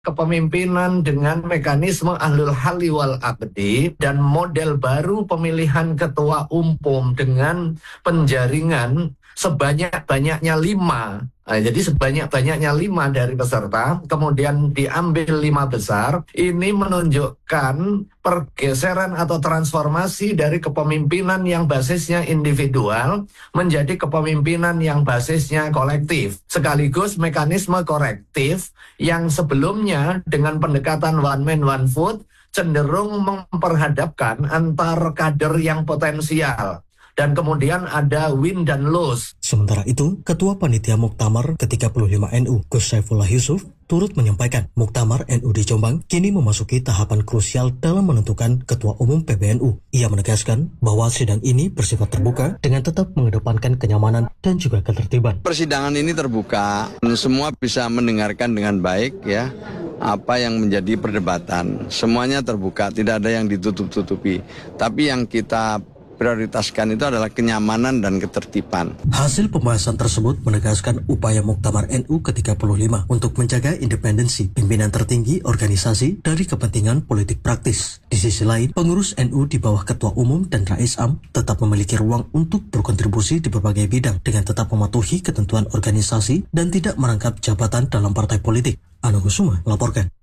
kepemimpinan dengan mekanisme ahlul halli wal aqdi dan model baru pemilihan ketua umum dengan penjaringan sebanyak-banyaknya 5. Nah, jadi sebanyak-banyaknya 5 dari peserta, kemudian diambil 5 besar, ini menunjukkan pergeseran atau transformasi dari kepemimpinan yang basisnya individual menjadi kepemimpinan yang basisnya kolektif. Sekaligus mekanisme korektif yang sebelumnya dengan pendekatan one man one vote cenderung memperhadapkan antar kader yang potensial. Dan kemudian ada win dan lose. Sementara itu, Ketua Panitia Muktamar ke-35 NU, Gus Saifullah Yusuf, turut menyampaikan Muktamar NU di Jombang kini memasuki tahapan krusial dalam menentukan Ketua Umum PBNU. Ia menegaskan bahwa sidang ini bersifat terbuka dengan tetap mengedepankan kenyamanan dan juga ketertiban. Persidangan ini terbuka, semua bisa mendengarkan dengan baik ya. Apa yang menjadi perdebatan, semuanya terbuka, tidak ada yang ditutup-tutupi. Tapi yang kita prioritaskan itu adalah kenyamanan dan ketertiban. Hasil pembahasan tersebut menegaskan upaya Muktamar NU ke-35 untuk menjaga independensi pimpinan tertinggi organisasi dari kepentingan politik praktis. Di sisi lain, pengurus NU di bawah Ketua Umum dan Rais Am tetap memiliki ruang untuk berkontribusi di berbagai bidang dengan tetap mematuhi ketentuan organisasi dan tidak merangkap jabatan dalam partai politik. Anu Kusuma melaporkan.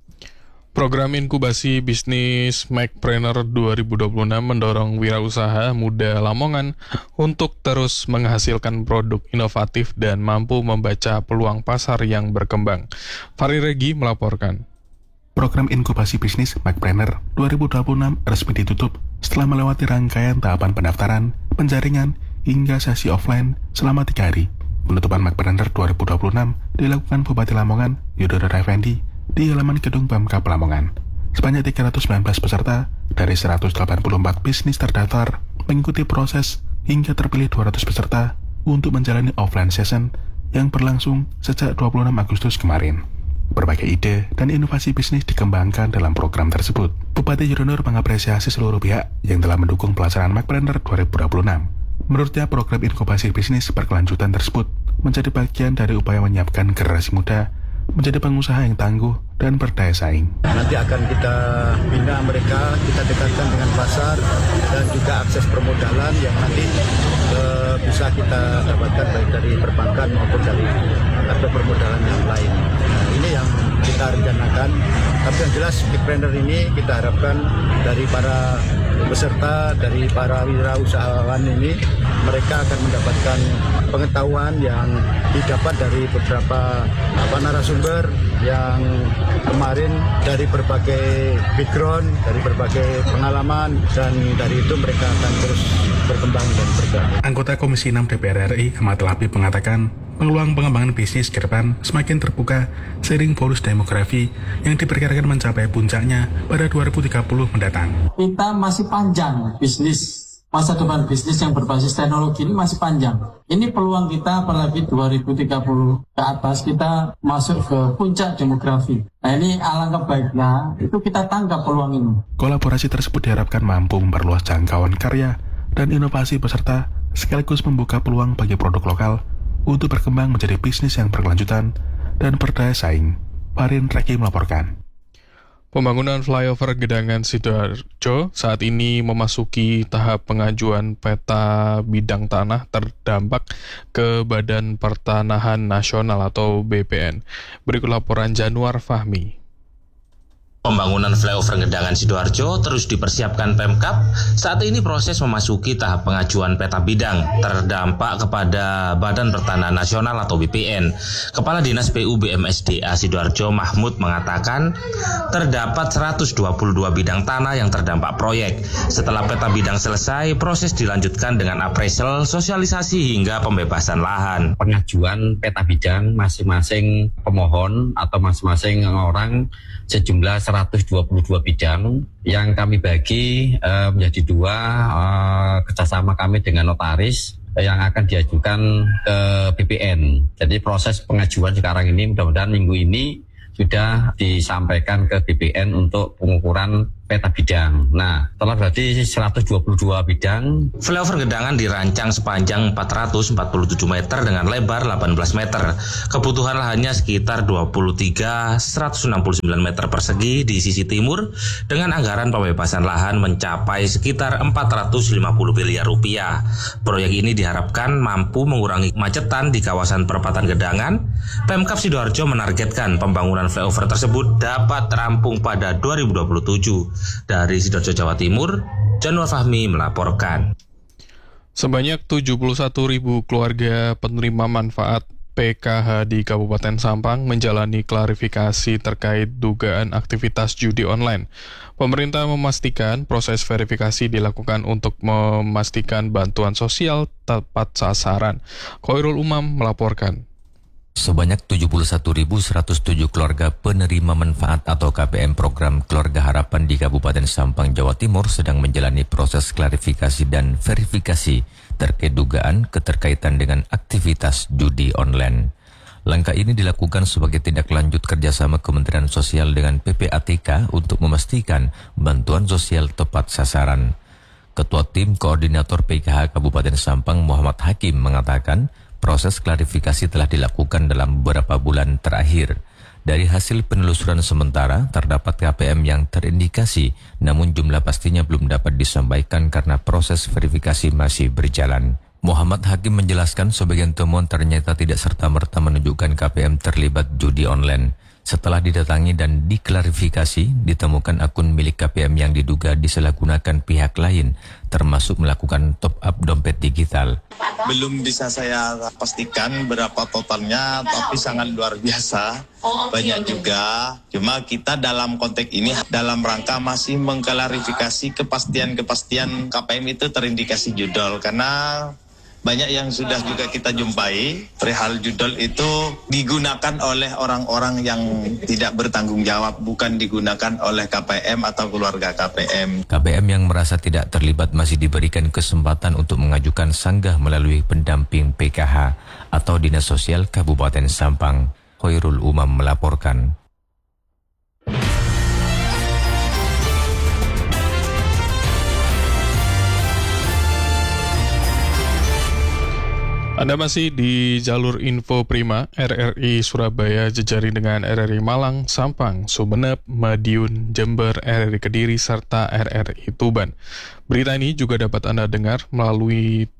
Program inkubasi bisnis Macpreneur 2026 mendorong wirausaha muda Lamongan untuk terus menghasilkan produk inovatif dan mampu membaca peluang pasar yang berkembang. Fahri Regi melaporkan. Program inkubasi bisnis Macpreneur 2026 resmi ditutup setelah melewati rangkaian tahapan pendaftaran, penjaringan, hingga sesi offline selama 3 hari. Penutupan Macpreneur 2026 dilakukan Bupati Lamongan, Yudhoyono Effendi, di halaman gedung Pemkab Lamongan. Sebanyak 319 peserta dari 184 bisnis terdaftar mengikuti proses hingga terpilih 200 peserta untuk menjalani offline session yang berlangsung sejak 26 Agustus kemarin. Berbagai ide dan inovasi bisnis dikembangkan dalam program tersebut. Bupati Yudhoyono mengapresiasi seluruh pihak yang telah mendukung pelaksanaan Macpreneur 2026. Menurutnya, program inkubasi bisnis berkelanjutan tersebut menjadi bagian dari upaya menyiapkan generasi muda menjadi pengusaha yang tangguh dan berdaya saing. Nanti akan kita bina mereka, kita dekatkan dengan pasar dan juga akses permodalan yang nanti bisa kita dapatkan baik dari perbankan maupun dari atau permodalan yang lain. Nah, ini yang kita rencanakan. Tapi yang jelas Macpreneur ini kita harapkan dari para peserta, dari para wirausahawan ini, mereka akan mendapatkan pengetahuan yang didapat dari beberapa narasumber yang kemarin dari berbagai background, dari berbagai pengalaman, dan dari itu mereka akan terus berkembang dan bergerak. Anggota Komisi 6 DPR RI, Ahmad Labib mengatakan peluang pengembangan bisnis ke depan semakin terbuka seiring bonus demografi yang diperkirakan mencapai puncaknya pada 2030 mendatang. Kita masih panjang bisnis. Masa depan bisnis yang berbasis teknologi ini masih panjang. Ini peluang kita apalagi 2030 ke atas kita masuk ke puncak demografi. Nah ini alangkah baiknya itu kita tangkap peluang ini. Kolaborasi tersebut diharapkan mampu memperluas jangkauan karya dan inovasi peserta sekaligus membuka peluang bagi produk lokal untuk berkembang menjadi bisnis yang berkelanjutan dan berdaya saing. Farin Reki melaporkan. Pembangunan flyover Gedangan Sidoarjo saat ini memasuki tahap pengajuan peta bidang tanah terdampak ke Badan Pertanahan Nasional atau BPN. Berikut laporan Januar Fahmi. Pembangunan flyover Gedangan Sidoarjo terus dipersiapkan Pemkab. Saat ini proses memasuki tahap pengajuan peta bidang terdampak kepada Badan Pertanahan Nasional atau BPN. Kepala Dinas PU BMSDA Sidoarjo Mahmud mengatakan terdapat 122 bidang tanah yang terdampak proyek. Setelah peta bidang selesai, proses dilanjutkan dengan appraisal, sosialisasi hingga pembebasan lahan. Pengajuan peta bidang masing-masing pemohon atau masing-masing orang sejumlah 122 bidang yang kami bagi menjadi 2 kerjasama kami dengan notaris yang akan diajukan ke BPN. Jadi proses pengajuan sekarang ini mudah-mudahan minggu ini sudah disampaikan ke BPN untuk pengukuran peta bidang. Nah, telah berarti 122 bidang. Flyover Gedangan dirancang sepanjang 447 meter dengan lebar 18 meter. Kebutuhan lahannya sekitar 169 meter persegi di sisi timur dengan anggaran pembebasan lahan mencapai sekitar 450 miliar rupiah. Proyek ini diharapkan mampu mengurangi kemacetan di kawasan perempatan Gedangan. Pemkab Sidoarjo menargetkan pembangunan flyover tersebut dapat rampung pada 2027. Dari Sidoarjo, Jawa Timur, Januar Fahmi melaporkan. Sebanyak 71.000 keluarga penerima manfaat PKH di Kabupaten Sampang menjalani klarifikasi terkait dugaan aktivitas judi online. Pemerintah memastikan proses verifikasi dilakukan untuk memastikan bantuan sosial tepat sasaran. Khairul Umam melaporkan. Sebanyak 71.107 keluarga penerima manfaat atau KPM program Keluarga Harapan di Kabupaten Sampang, Jawa Timur sedang menjalani proses klarifikasi dan verifikasi terkait dugaan keterkaitan dengan aktivitas judi online. Langkah ini dilakukan sebagai tindak lanjut kerjasama Kementerian Sosial dengan PPATK untuk memastikan bantuan sosial tepat sasaran. Ketua Tim Koordinator PKH Kabupaten Sampang Muhammad Hakim mengatakan, proses klarifikasi telah dilakukan dalam beberapa bulan terakhir. Dari hasil penelusuran sementara, terdapat KPM yang terindikasi, namun jumlah pastinya belum dapat disampaikan karena proses verifikasi masih berjalan. Muhammad Hakim menjelaskan sebagian temuan ternyata tidak serta-merta menunjukkan KPM terlibat judi online. Setelah didatangi dan diklarifikasi, ditemukan akun milik KPM yang diduga disalahgunakan pihak lain, termasuk melakukan top-up dompet digital. Belum bisa saya pastikan berapa totalnya, tapi sangat luar biasa. Banyak juga. Cuma kita dalam konteks ini, dalam rangka masih mengklarifikasi kepastian KPM itu terindikasi judol. Karena banyak yang sudah juga kita jumpai, perihal judol itu digunakan oleh orang-orang yang tidak bertanggung jawab, bukan digunakan oleh KPM atau keluarga KPM. KPM yang merasa tidak terlibat masih diberikan kesempatan untuk mengajukan sanggah melalui pendamping PKH atau Dinas Sosial Kabupaten Sampang. Khairul Umam melaporkan. Anda masih di jalur info Prima, RRI Surabaya jejaring dengan RRI Malang, Sampang, Sumeneb, Madiun, Jember, RRI Kediri, serta RRI Tuban. Berita ini juga dapat Anda dengar melalui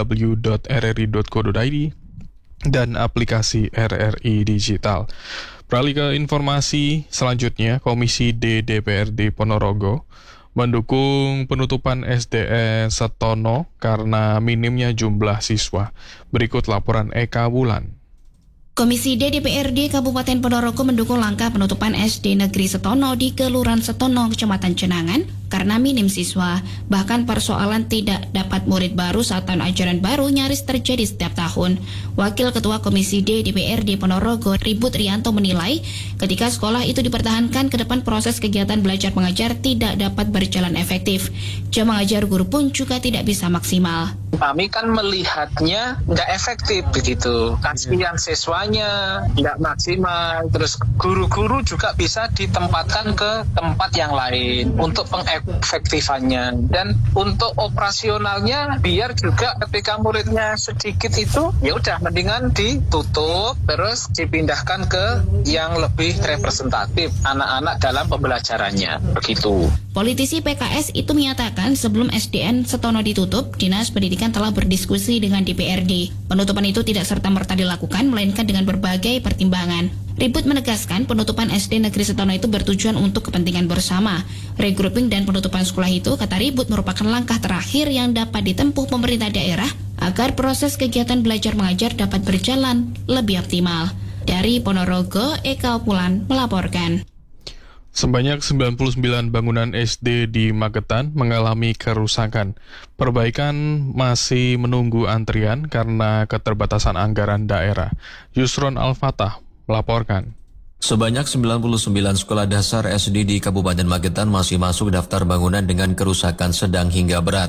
www.rri.co.id dan aplikasi RRI Digital. Beralih ke informasi selanjutnya, Komisi D DPRD Ponorogo mendukung penutupan SDN Setono karena minimnya jumlah siswa. Berikut laporan Eka Wulan. Komisi D DPRD Kabupaten Ponorogo mendukung langkah penutupan SD Negeri Setono di Kelurahan Setono, Kecamatan Cenangan karena minim siswa. Bahkan persoalan tidak dapat murid baru saat tahun ajaran baru nyaris terjadi setiap tahun. Wakil Ketua Komisi D DPRD Ponorogo, Ribut Rianto menilai ketika sekolah itu dipertahankan ke depan proses kegiatan belajar mengajar tidak dapat berjalan efektif. Jam mengajar guru pun juga tidak bisa maksimal. Kami kan melihatnya nggak efektif begitu. Kasihan siswanya nggak maksimal. Terus guru-guru juga bisa ditempatkan ke tempat yang lain untuk pengefektifannya. Dan untuk operasionalnya biar juga ketika muridnya sedikit itu ya udah mendingan ditutup terus dipindahkan ke yang lebih representatif anak-anak dalam pembelajarannya begitu. Politisi PKS itu menyatakan sebelum SDN Setono ditutup, Dinas Pendidikan telah berdiskusi dengan DPRD. Penutupan itu tidak serta-merta dilakukan, melainkan dengan berbagai pertimbangan. Ribut menegaskan penutupan SD Negeri Setono itu bertujuan untuk kepentingan bersama. Regrouping dan penutupan sekolah itu, kata Ribut, merupakan langkah terakhir yang dapat ditempuh pemerintah daerah agar proses kegiatan belajar mengajar dapat berjalan lebih optimal. Dari Ponorogo, Eka Wulan melaporkan. Sebanyak 99 bangunan SD di Magetan mengalami kerusakan. Perbaikan masih menunggu antrian karena keterbatasan anggaran daerah. Yusron Al-Fatah melaporkan. Sebanyak 99 sekolah dasar SD di Kabupaten Magetan masih masuk daftar bangunan dengan kerusakan sedang hingga berat.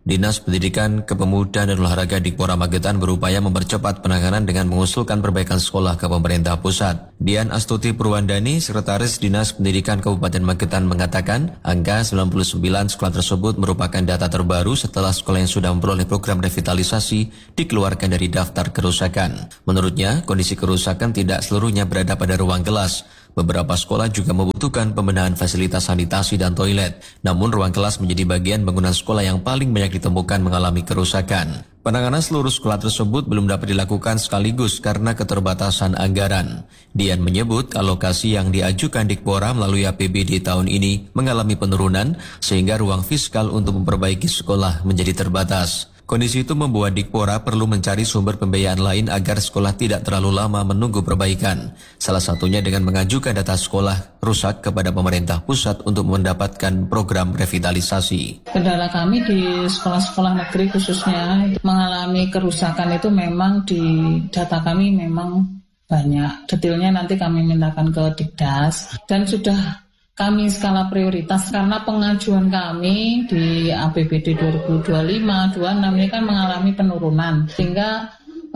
Dinas Pendidikan, Kepemudaan dan Olahraga Dikpora Magetan berupaya mempercepat penanganan dengan mengusulkan perbaikan sekolah ke pemerintah pusat. Dian Astuti Purwandani, Sekretaris Dinas Pendidikan Kabupaten Magetan mengatakan, angka 99 sekolah tersebut merupakan data terbaru setelah sekolah yang sudah memperoleh program revitalisasi dikeluarkan dari daftar kerusakan. Menurutnya, kondisi kerusakan tidak seluruhnya berada pada ruang kelas. Beberapa sekolah juga membutuhkan pembenahan fasilitas sanitasi dan toilet. Namun ruang kelas menjadi bagian bangunan sekolah yang paling banyak ditemukan mengalami kerusakan. Penanganan seluruh sekolah tersebut belum dapat dilakukan sekaligus karena keterbatasan anggaran. Dian menyebut alokasi yang diajukan Dikpora melalui APBD tahun ini mengalami penurunan sehingga ruang fiskal untuk memperbaiki sekolah menjadi terbatas. Kondisi itu membuat Dikpora perlu mencari sumber pembiayaan lain agar sekolah tidak terlalu lama menunggu perbaikan. Salah satunya dengan mengajukan data sekolah rusak kepada pemerintah pusat untuk mendapatkan program revitalisasi. Kendala kami di sekolah-sekolah negeri khususnya mengalami kerusakan itu memang di data kami memang banyak. Detailnya nanti kami mintakan ke Dikdas dan sudah kami skala prioritas karena pengajuan kami di APBD 2025-26 ini kan mengalami penurunan sehingga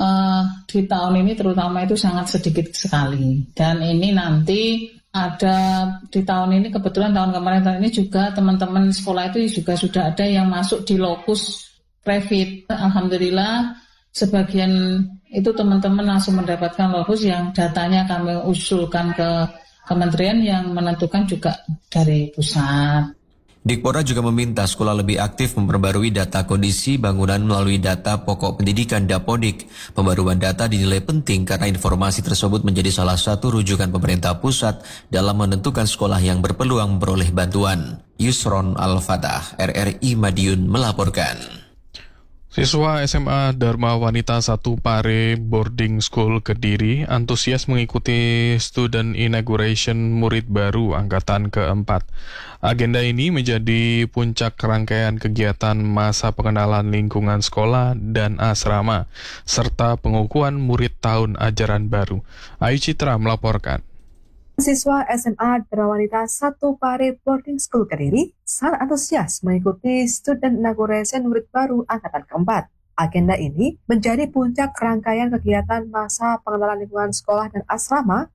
di tahun ini terutama itu sangat sedikit sekali dan ini nanti ada di tahun ini kebetulan tahun ini juga teman-teman sekolah itu juga sudah ada yang masuk di lokus Revit. Alhamdulillah sebagian itu teman-teman langsung mendapatkan lokus yang datanya kami usulkan ke kementerian yang menentukan juga dari pusat. Dikpora juga meminta sekolah lebih aktif memperbarui data kondisi bangunan melalui data pokok pendidikan Dapodik. Pembaruan data dinilai penting karena informasi tersebut menjadi salah satu rujukan pemerintah pusat dalam menentukan sekolah yang berpeluang memperoleh bantuan. Yusron Al-Fatah, RRI Madiun melaporkan. Siswa SMA Dharma Wanita 1 Pare Boarding School Kediri antusias mengikuti student inauguration murid baru angkatan keempat. Agenda ini menjadi puncak rangkaian kegiatan masa pengenalan lingkungan sekolah dan asrama, serta pengukuhan murid tahun ajaran baru. Ayu Citra melaporkan. Siswa SMA Dharma Wanita 1 Pare Boarding School Kediri sangat antusias mengikuti student inauguration murid baru angkatan keempat. Agenda ini menjadi puncak rangkaian kegiatan masa pengenalan lingkungan sekolah dan asrama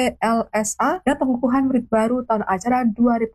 MPLSA dan pengukuhan murid baru tahun ajaran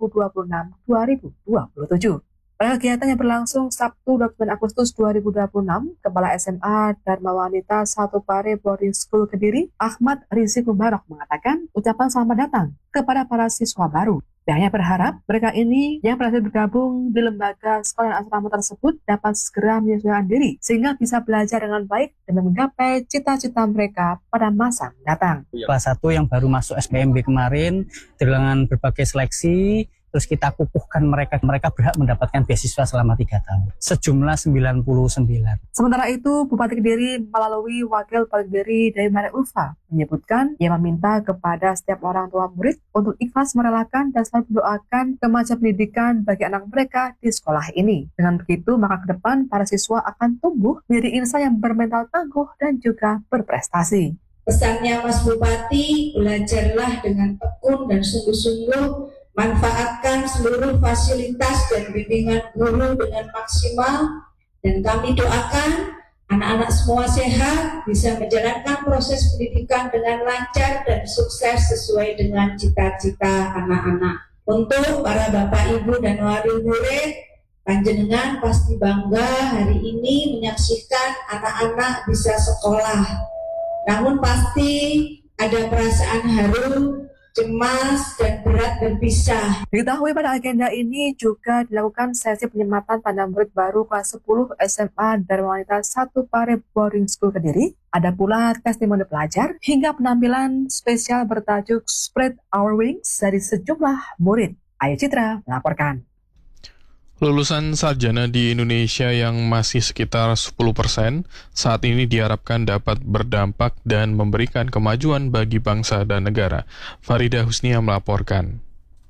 2026-2027. Pada kegiatan yang berlangsung Sabtu 29 Agustus 2026, Kepala SMA Dharma Wanita 1 Pare Boarding School Kediri, Ahmad Rizik Mubarok mengatakan ucapan selamat datang kepada para siswa baru. Pihaknya berharap mereka ini yang berhasil bergabung di lembaga sekolah dan asrama tersebut dapat segera menyesuaikan diri sehingga bisa belajar dengan baik dan menggapai cita-cita mereka pada masa mendatang. Kelas 1 yang baru masuk SPMB kemarin dengan berbagai seleksi, terus kita kukuhkan mereka berhak mendapatkan beasiswa selama 3 tahun, sejumlah 99. Sementara itu, Bupati Kediri melalui Wakil Bupati Kediri dari Maria Ulfa menyebutkan ia meminta kepada setiap orang tua murid untuk ikhlas merelakan dan selalu mendoakan kemajuan pendidikan bagi anak mereka di sekolah ini. Dengan begitu, maka ke depan para siswa akan tumbuh menjadi insan yang bermental tangguh dan juga berprestasi. Pesannya Mas Bupati, belajarlah dengan tekun dan sungguh-sungguh, manfaatkan seluruh fasilitas dan bimbingan guru dengan maksimal, dan kami doakan anak-anak semua sehat, bisa menjalankan proses pendidikan dengan lancar dan sukses sesuai dengan cita-cita anak-anak. Untuk para Bapak Ibu dan wali murid, panjenengan pasti bangga hari ini menyaksikan anak-anak bisa sekolah. Namun pasti ada perasaan haru, cemas, dan berat berpisah. Diketahui pada agenda ini juga dilakukan sesi penyematan pada murid baru kelas 10 SMA Dharma Wanita 1 Pare Boarding School Kediri. Ada pula testimoni pelajar hingga penampilan spesial bertajuk Spread Our Wings dari sejumlah murid. Ayu Citra melaporkan. Lulusan sarjana di Indonesia yang masih sekitar 10% saat ini diharapkan dapat berdampak dan memberikan kemajuan bagi bangsa dan negara. Farida Husnia melaporkan.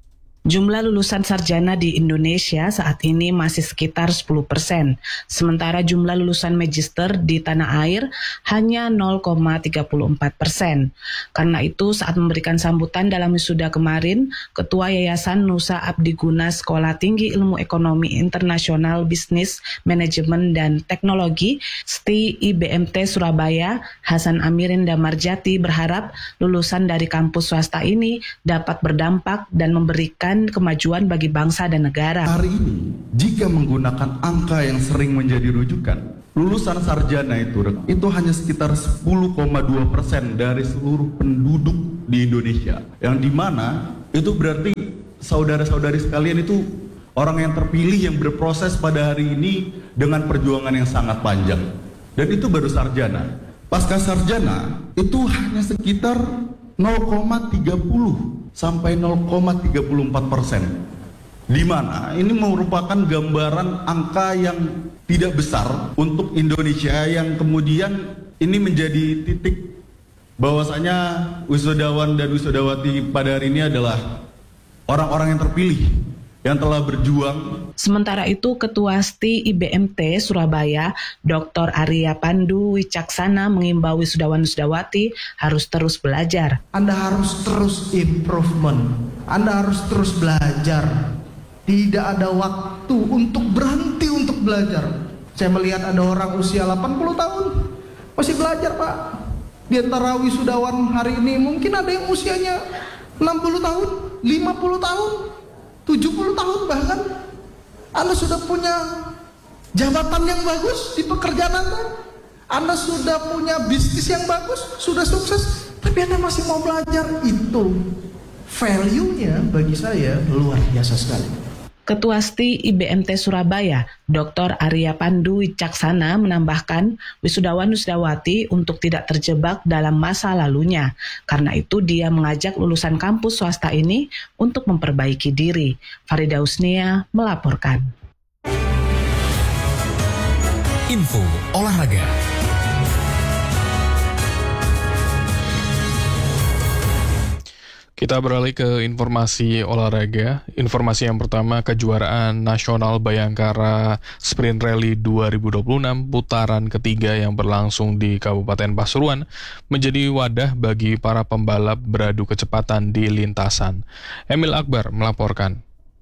Jumlah lulusan sarjana di Indonesia saat ini masih sekitar 10%, sementara jumlah lulusan magister di tanah air hanya 0,34%. Karena itu, saat memberikan sambutan dalam wisuda kemarin, Ketua Yayasan Nusa Abdi Guna Sekolah Tinggi Ilmu Ekonomi Internasional Bisnis, Manajemen, dan Teknologi STI IBMT Surabaya, Hasan Amirin Damarjati berharap lulusan dari kampus swasta ini dapat berdampak dan memberikan kemajuan bagi bangsa dan negara. Hari ini, jika menggunakan angka yang sering menjadi rujukan, lulusan sarjana itu hanya sekitar 10,2% dari seluruh penduduk di Indonesia. Yang dimana itu berarti saudara-saudari sekalian itu orang yang terpilih yang berproses pada hari ini dengan perjuangan yang sangat panjang. Dan itu baru sarjana. Pasca sarjana itu hanya sekitar 0,30 sampai 0,34%. Di mana ini merupakan gambaran angka yang tidak besar untuk Indonesia, yang kemudian ini menjadi titik bahwasanya wisudawan dan wisudawati pada hari ini adalah orang-orang yang terpilih yang telah berjuang. Sementara itu, Ketua STI IBMT Surabaya, Dr. Arya Pandu Wicaksana mengimbau wisudawan-wisudawati harus terus belajar. Anda harus terus improvement, Anda harus terus belajar. Tidak ada waktu untuk berhenti untuk belajar. Saya melihat ada orang usia 80 tahun masih belajar, Pak. Di antara wisudawan hari ini mungkin ada yang usianya 60 tahun, 50 tahun, 70 tahun bahkan. Anda sudah punya jabatan yang bagus di pekerjaan Anda sudah punya bisnis yang bagus, sudah sukses, tapi Anda masih mau belajar. Itu value-nya bagi saya luar biasa sekali. Ketua STI IBMT Surabaya, Dr. Arya Pandu Wicaksana menambahkan wisudawan-wisudawati untuk tidak terjebak dalam masa lalunya. Karena itu dia mengajak lulusan kampus swasta ini untuk memperbaiki diri. Farida Usnia melaporkan. Info olahraga. Kita beralih ke informasi olahraga. Informasi yang pertama, kejuaraan nasional Bayangkara Sprint Rally 2026 putaran ketiga yang berlangsung di Kabupaten Pasuruan menjadi wadah bagi para pembalap beradu kecepatan di lintasan. Emil Akbar melaporkan.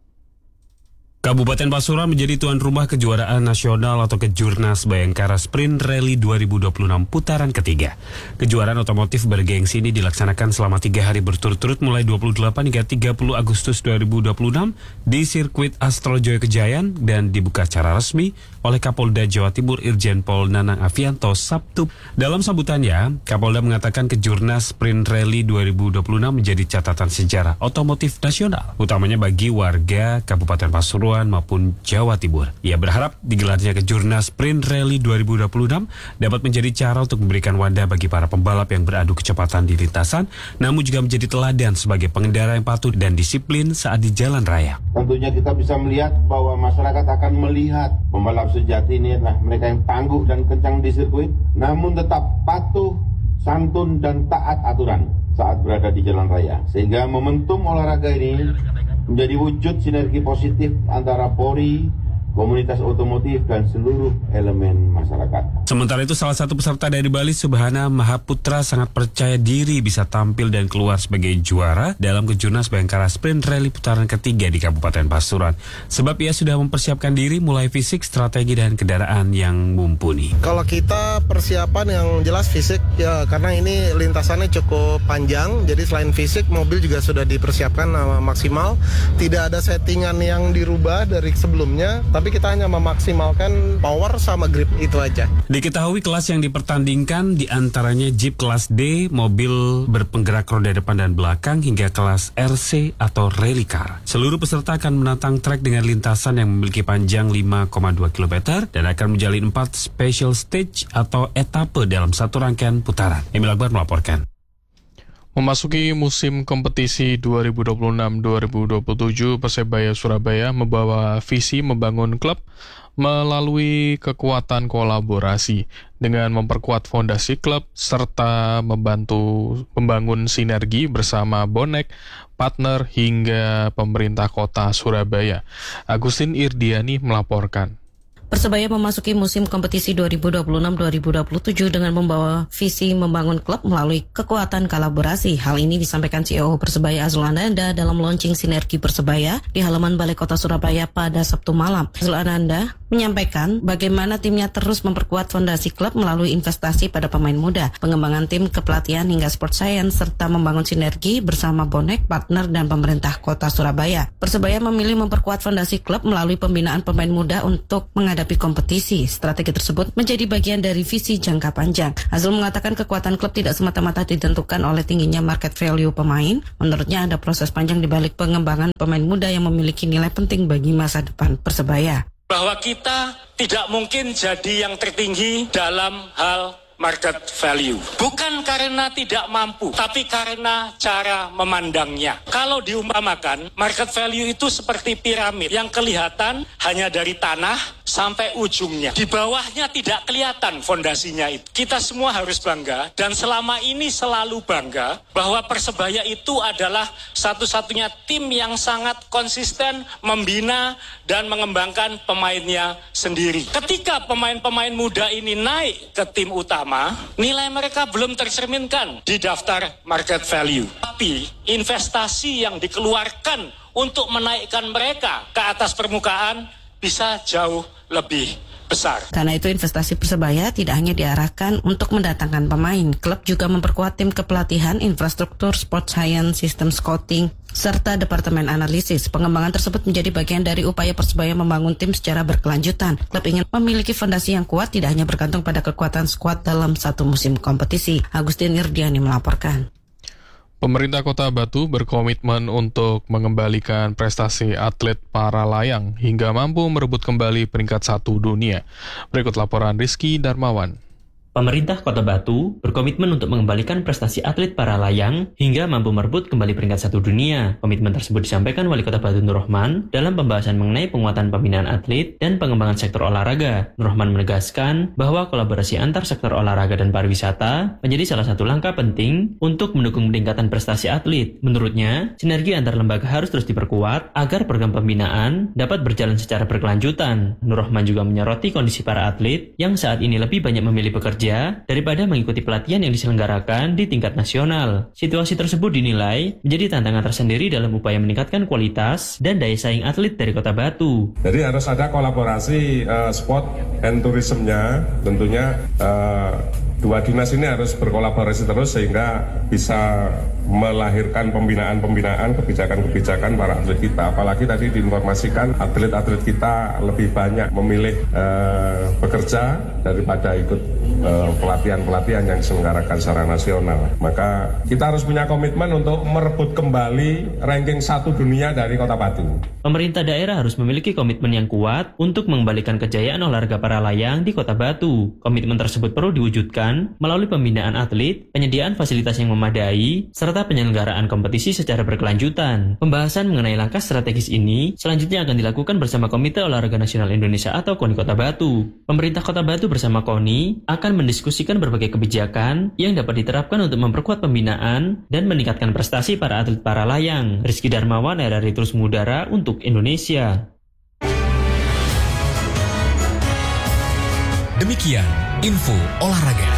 Kabupaten Pasuruan menjadi tuan rumah kejuaraan nasional atau Kejurnas Bayangkara Sprint Rally 2026 putaran ketiga. Kejuaraan otomotif bergengsi ini dilaksanakan selama 3 hari berturut-turut mulai 28 hingga 30 Agustus 2026 di sirkuit Astro Joyo Kejayan dan dibuka secara resmi oleh Kapolda Jawa Timur Irjen Pol Nanang Afianto Sabtu. Dalam sambutannya, Kapolda mengatakan Kejurnas Sprint Rally 2026 menjadi catatan sejarah otomotif nasional, utamanya bagi warga Kabupaten Pasuruan maupun Jawa Timur. Ia berharap digelarnya Kejurnas Sprint Rally 2026 dapat menjadi cara untuk memberikan wadah bagi para pembalap yang beradu kecepatan di lintasan, namun juga menjadi teladan sebagai pengendara yang patuh dan disiplin saat di jalan raya. Tentunya kita bisa melihat bahwa masyarakat akan melihat pembalap sejati ini adalah mereka yang tangguh dan kencang di sirkuit, namun tetap patuh, santun, dan taat aturan saat berada di jalan raya. Sehingga momentum olahraga ini menjadi wujud sinergi positif antara Polri, komunitas otomotif, dan seluruh elemen masyarakat. Sementara itu, salah satu peserta dari Bali, Subhana Mahaputra, sangat percaya diri bisa tampil dan keluar sebagai juara dalam Kejurnas Bayangkara Sprint Rally putaran ketiga di Kabupaten Pasuruan. Sebab ia sudah mempersiapkan diri mulai fisik, strategi, dan kendaraan yang mumpuni. Kalau kita persiapan yang jelas fisik, ya karena ini lintasannya cukup panjang, jadi selain fisik, mobil juga sudah dipersiapkan maksimal. Tidak ada settingan yang dirubah dari sebelumnya, tapi kita hanya memaksimalkan power sama grip, itu aja. Diketahui kelas yang dipertandingkan diantaranya Jeep kelas D, mobil berpenggerak roda depan dan belakang, hingga kelas RC atau Rally Car. Seluruh peserta akan menantang trek dengan lintasan yang memiliki panjang 5,2 km dan akan menjalin 4 special stage atau etape dalam satu rangkaian putaran. Emil Akbar melaporkan. Memasuki musim kompetisi 2026-2027, Persebaya Surabaya membawa visi membangun klub melalui kekuatan kolaborasi dengan memperkuat fondasi klub serta membantu membangun sinergi bersama bonek partner hingga pemerintah kota Surabaya. Agustin Irdiani melaporkan. Persebaya memasuki musim kompetisi 2026-2027 dengan membawa visi membangun klub melalui kekuatan kolaborasi. Hal ini disampaikan CEO Persebaya Azrul Ananda dalam launching Sinergi Persebaya di halaman Balai Kota Surabaya pada Sabtu malam. Azrul Ananda menyampaikan bagaimana timnya terus memperkuat fondasi klub melalui investasi pada pemain muda, pengembangan tim kepelatihan hingga sport science, serta membangun sinergi bersama bonek, partner, dan pemerintah kota Surabaya. Persebaya memilih memperkuat fondasi klub melalui pembinaan pemain muda untuk menghadapi kompetisi. Strategi tersebut menjadi bagian dari visi jangka panjang. Azrul mengatakan kekuatan klub tidak semata-mata ditentukan oleh tingginya market value pemain. Menurutnya ada proses panjang di balik pengembangan pemain muda yang memiliki nilai penting bagi masa depan Persebaya. Bahwa kita tidak mungkin jadi yang tertinggi dalam hal market value. Bukan karena tidak mampu, tapi karena cara memandangnya. Kalau diumpamakan, market value itu seperti piramid yang kelihatan hanya dari tanah sampai ujungnya. Di bawahnya tidak kelihatan fondasinya itu. Kita semua harus bangga, dan selama ini selalu bangga, bahwa Persebaya itu adalah satu-satunya tim yang sangat konsisten membina dan mengembangkan pemainnya sendiri. Ketika pemain-pemain muda ini naik ke tim utama, nilai mereka belum tercerminkan di daftar market value. Tapi investasi yang dikeluarkan untuk menaikkan mereka ke atas permukaan bisa jauh lebih besar. Karena itu investasi Persebaya tidak hanya diarahkan untuk mendatangkan pemain. Klub juga memperkuat tim kepelatihan, infrastruktur, sport science, sistem scouting, serta departemen analisis. Pengembangan tersebut menjadi bagian dari upaya Persebaya membangun tim secara berkelanjutan. Klub ingin memiliki fondasi yang kuat, tidak hanya bergantung pada kekuatan skuad dalam satu musim kompetisi. Agustin Irdiani melaporkan. Pemerintah Kota Batu berkomitmen untuk mengembalikan prestasi atlet para layang hingga mampu merebut kembali peringkat 1 dunia. Berikut laporan Rizky Darmawan. Pemerintah Kota Batu berkomitmen untuk mengembalikan prestasi atlet para layang hingga mampu merebut kembali peringkat 1 dunia. Komitmen tersebut disampaikan Wali Kota Batu Nur Rahman dalam pembahasan mengenai penguatan pembinaan atlet dan pengembangan sektor olahraga. Nur Rahman menegaskan bahwa kolaborasi antar sektor olahraga dan pariwisata menjadi salah satu langkah penting untuk mendukung peningkatan prestasi atlet. Menurutnya, sinergi antar lembaga harus terus diperkuat agar program pembinaan dapat berjalan secara berkelanjutan. Nur Rahman juga menyoroti kondisi para atlet yang saat ini lebih banyak memilih bekerja daripada mengikuti pelatihan yang diselenggarakan di tingkat nasional. Situasi tersebut dinilai menjadi tantangan tersendiri dalam upaya meningkatkan kualitas dan daya saing atlet dari Kota Batu. Jadi harus ada kolaborasi sport and tourism-nya, tentunya dua dinas ini harus berkolaborasi terus sehingga bisa melahirkan pembinaan-pembinaan, kebijakan-kebijakan para atlet kita. Apalagi tadi diinformasikan atlet-atlet kita lebih banyak memilih bekerja daripada ikut pelatihan-pelatihan yang diselenggarakan secara nasional. Maka kita harus punya komitmen untuk merebut kembali ranking 1 dunia dari Kota Batu. Pemerintah daerah harus memiliki komitmen yang kuat untuk mengembalikan kejayaan olahraga para layang di Kota Batu. Komitmen tersebut perlu diwujudkan melalui pembinaan atlet, penyediaan fasilitas yang memadai, serta penyelenggaraan kompetisi secara berkelanjutan. Pembahasan mengenai langkah strategis ini selanjutnya akan dilakukan bersama Komite Olahraga Nasional Indonesia atau KONI Kota Batu. Pemerintah Kota Batu bersama KONI akan mendiskusikan berbagai kebijakan yang dapat diterapkan untuk memperkuat pembinaan dan meningkatkan prestasi para atlet para layang. Rizky Darmawan, RRI Terus Mengudara untuk Indonesia. Demikian info olahraga.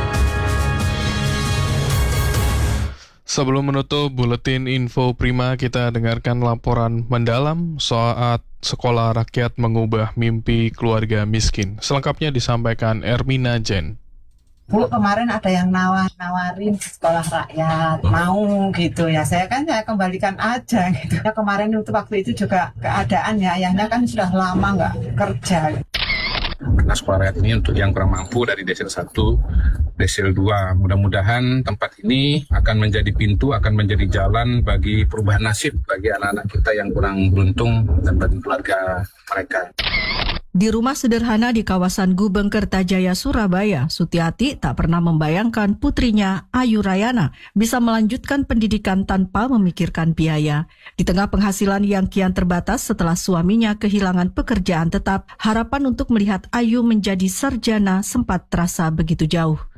Sebelum menutup buletin info prima, kita dengarkan laporan mendalam saat sekolah rakyat mengubah mimpi keluarga miskin. Selengkapnya disampaikan Ermina Jen. Bu, kemarin ada yang nawarin di sekolah rakyat, mau gitu ya. Saya kembalikan aja gitu. Ya, kemarin waktu itu juga keadaannya ayahnya kan sudah lama nggak kerja. Karena sekolah rakyat ini untuk yang kurang mampu dari desil 1, desil 2. Mudah-mudahan tempat ini akan menjadi pintu, akan menjadi jalan bagi perubahan nasib bagi anak-anak kita yang kurang beruntung dan bagi keluarga mereka. Di rumah sederhana di kawasan Gubeng Kertajaya, Surabaya, Sutiati tak pernah membayangkan putrinya, Ayu Rayana, bisa melanjutkan pendidikan tanpa memikirkan biaya. Di tengah penghasilan yang kian terbatas setelah suaminya kehilangan pekerjaan tetap, harapan untuk melihat Ayu menjadi sarjana sempat terasa begitu jauh.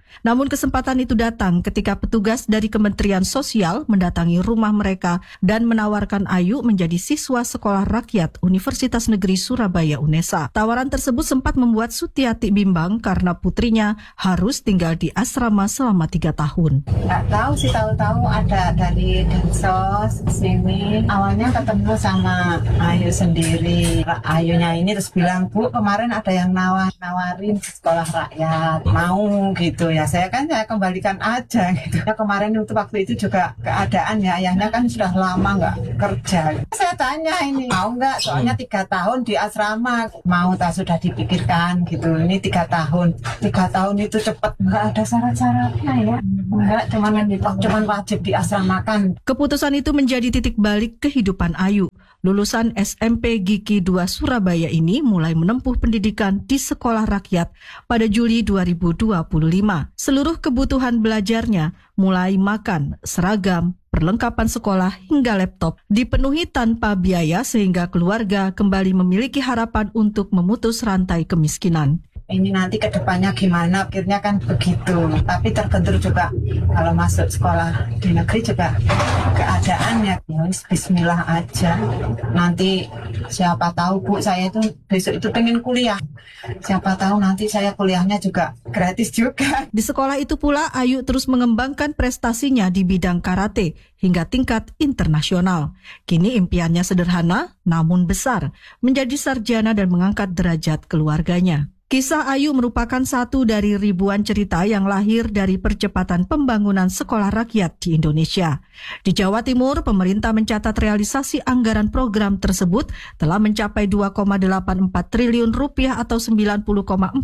Namun kesempatan itu datang ketika petugas dari Kementerian Sosial mendatangi rumah mereka dan menawarkan Ayu menjadi siswa Sekolah Rakyat Universitas Negeri Surabaya UNESA. Tawaran tersebut sempat membuat Sutiati bimbang karena putrinya harus tinggal di asrama selama 3 tahun. Nggak tahu sih, tahu-tahu ada dari Dinsos sini. Awalnya ketemu sama Ayu sendiri. Ayunya ini terus bilang, Bu, kemarin ada yang nawarin Sekolah Rakyat, mau gitu ya. Saya kembalikan aja gitu. Ya, kemarin waktu itu juga keadaan ya, ayahnya kan sudah lama nggak kerja. Saya tanya ini, mau nggak? Soalnya 3 tahun di asrama. Mau tak sudah dipikirkan gitu. Ini 3 tahun. 3 tahun itu cepat, nggak ada syarat-syaratnya ya. Nggak, cuman wajib diasramakan. Keputusan itu menjadi titik balik kehidupan Ayu. Lulusan SMP Giki 2 Surabaya ini mulai menempuh pendidikan di Sekolah Rakyat pada Juli 2025. Seluruh kebutuhan belajarnya, mulai makan, seragam, perlengkapan sekolah hingga laptop, dipenuhi tanpa biaya sehingga keluarga kembali memiliki harapan untuk memutus rantai kemiskinan. Ini nanti ke depannya gimana, akhirnya kan begitu. Tapi terbentur juga kalau masuk sekolah di negeri juga keadaannya. Ya bismillah aja. Nanti siapa tahu Bu, saya itu besok itu pengen kuliah. Siapa tahu nanti saya kuliahnya juga gratis juga. Di sekolah itu pula Ayu terus mengembangkan prestasinya di bidang karate hingga tingkat internasional. Kini impiannya sederhana namun besar, menjadi sarjana dan mengangkat derajat keluarganya. Kisah Ayu merupakan satu dari ribuan cerita yang lahir dari percepatan pembangunan sekolah rakyat di Indonesia. Di Jawa Timur, pemerintah mencatat realisasi anggaran program tersebut telah mencapai 2,84 triliun rupiah atau 90,45%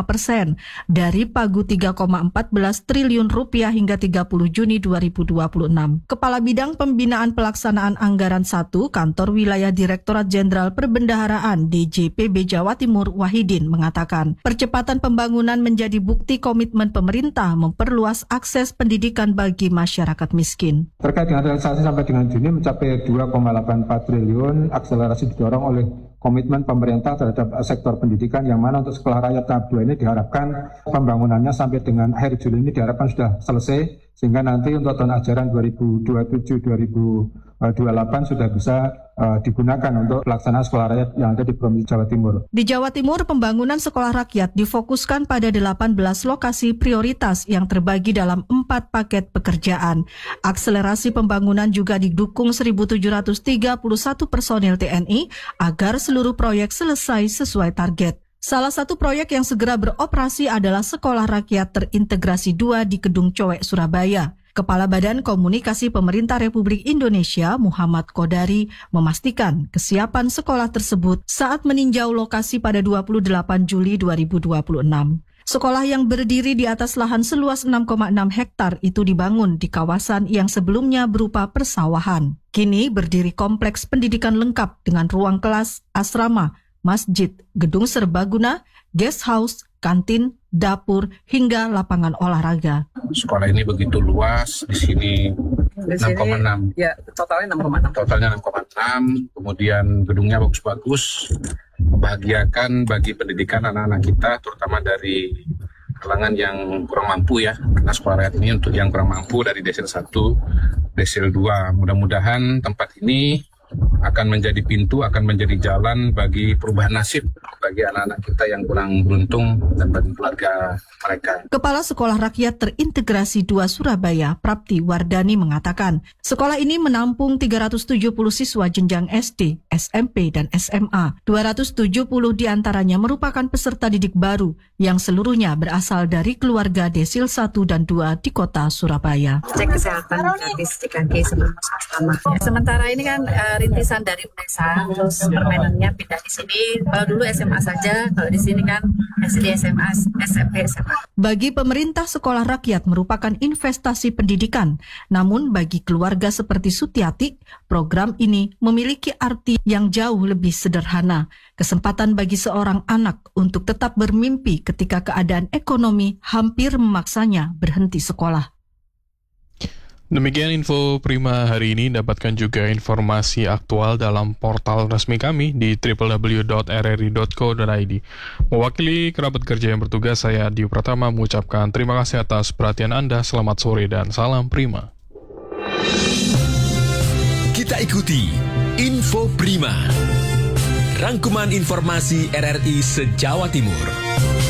dari pagu 3,14 triliun rupiah hingga 30 Juni 2026. Kepala Bidang Pembinaan Pelaksanaan Anggaran 1 Kantor Wilayah Direktorat Jenderal Perbendaharaan DJPB Jawa Timur Wahidin mengatakan, percepatan pembangunan menjadi bukti komitmen pemerintah memperluas akses pendidikan bagi masyarakat miskin. Terkait dengan realisasi sampai dengan Juni mencapai 2,84 triliun, akselerasi didorong oleh komitmen pemerintah terhadap sektor pendidikan yang mana untuk sekolah rakyat tahap 2 ini diharapkan pembangunannya sampai dengan akhir Juli ini diharapkan sudah selesai sehingga nanti untuk tahun ajaran 2027-2028 sudah bisa digunakan untuk pelaksanaan sekolah rakyat yang ada di Provinsi Jawa Timur. Di Jawa Timur, pembangunan sekolah rakyat difokuskan pada 18 lokasi prioritas yang terbagi dalam 4 paket pekerjaan. Akselerasi pembangunan juga didukung 1.731 personil TNI agar seluruh proyek selesai sesuai target. Salah satu proyek yang segera beroperasi adalah Sekolah Rakyat Terintegrasi 2 di Kedung Cowek, Surabaya. Kepala Badan Komunikasi Pemerintah Republik Indonesia Muhammad Kodari memastikan kesiapan sekolah tersebut saat meninjau lokasi pada 28 Juli 2026. Sekolah yang berdiri di atas lahan seluas 6,6 hektar itu dibangun di kawasan yang sebelumnya berupa persawahan. Kini berdiri kompleks pendidikan lengkap dengan ruang kelas, asrama, masjid, gedung serbaguna, guest house, kantin, dapur, hingga lapangan olahraga. Sekolah ini begitu luas, di sini 6,6. Ya, totalnya 6,6. Totalnya 6,6, kemudian gedungnya bagus-bagus, membahagiakan bagi pendidikan anak-anak kita, terutama dari kalangan yang kurang mampu ya. Karena sekolah rakyat ini untuk yang kurang mampu dari desil 1, desil 2. Mudah-mudahan tempat ini akan menjadi pintu, akan menjadi jalan bagi perubahan nasib bagi anak-anak kita yang kurang beruntung dan bagi keluarga mereka. Kepala Sekolah Rakyat Terintegrasi 2 Surabaya, Prapti Wardani mengatakan, sekolah ini menampung 370 siswa jenjang SD, SMP, dan SMA. 270 diantaranya merupakan peserta didik baru yang seluruhnya berasal dari keluarga desil 1 dan 2 di kota Surabaya. Cek kesehatan gratis di kaki sebelum sama. Sementara ini kan rintisan dari UNESA, terus permainannya pindah di sini. Kalau dulu SMA saja, kalau di sini kan SD, SMA, SMP, SMA. Bagi pemerintah, sekolah rakyat merupakan investasi pendidikan. Namun bagi keluarga seperti Sutiati, program ini memiliki arti yang jauh lebih sederhana. Kesempatan bagi seorang anak untuk tetap bermimpi ketika keadaan ekonomi hampir memaksanya berhenti sekolah. Demikian info Prima hari ini. Dapatkan juga informasi aktual dalam portal resmi kami di www.rri.co.id. Mewakili kerabat kerja yang bertugas, saya Dio Pratama mengucapkan terima kasih atas perhatian Anda. Selamat sore dan salam Prima. Kita ikuti Info Prima, rangkuman informasi RRI se-Jawa Timur.